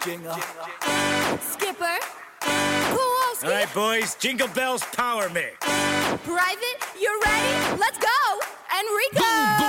Jingle. Skipper. Kowalski. All right, boys, Jingle Bells power me. Private, you ready? Let's go. Enrico. Boom, boom.